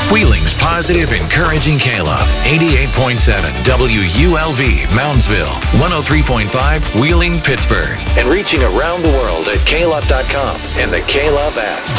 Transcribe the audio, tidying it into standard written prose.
Wheeling's positive, encouraging K-Love. 88.7 WULV, Moundsville. 103.5 Wheeling, Pittsburgh. And reaching around the world at klove.com and the K-Love app.